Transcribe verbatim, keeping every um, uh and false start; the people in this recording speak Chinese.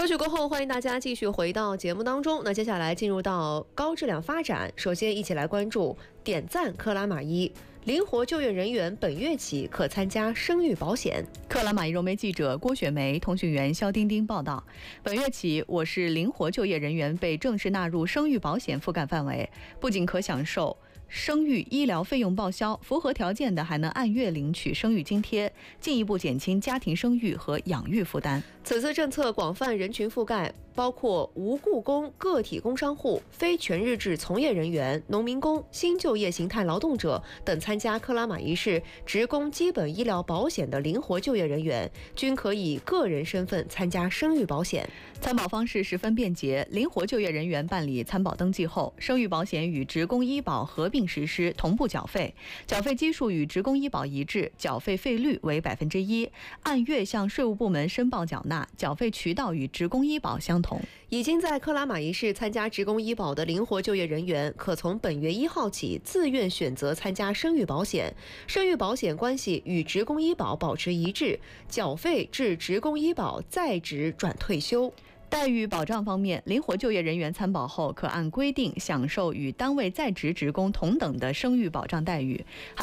曲过后，欢迎大家继续回到节目当中。那接下来进入到高质量发展，首先一起来关注点赞克拉玛依。灵活就业人员本月起可参加生育保险。 克拉玛依融媒记者郭雪梅、通讯员肖丁丁报道，本月起，我市灵活就业人员被正式纳入生育保险覆盖范围，不仅可享受生育医疗费用报销，符合条件的还能按月领取生育津贴，进一步减轻家庭生育和养育负担。 此次政策广泛人群覆盖，包括无雇工、个体工商户、非全日制从业人员、农民工、新就业形态劳动者等参加克拉玛依市职工基本医疗保险的灵活就业人员，均可以个人身份参加生育保险。 参保方式十分便捷，灵活就业人员办理参保登记后，生育保险与职工医保合并实施，同步缴费，缴费基数与职工医保一致，缴费费率为百分之一，按月向税务部门申报缴纳，缴费渠道与职工医保相同。 已经在克拉玛依市参加职工医保的灵活就业人员，可从本月一号起自愿选择参加生育保险，生育保险关系与职工医保保持一致，缴费至职工医保在职转退休。 待遇保障方面，灵活就业人员参保后可按规定享受与单位在职职工同等的生育保障待遇。